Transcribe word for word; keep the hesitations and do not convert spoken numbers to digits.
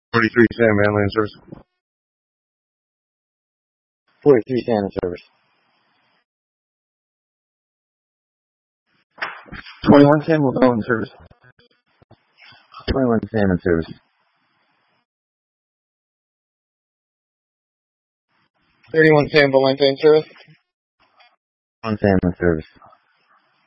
forty-three Sam Van Land service. forty-three Sam in service. twenty-one Sam Lavelle in service. twenty-one Sam in service. thirty-one Sam Valente in service. one Sam in service.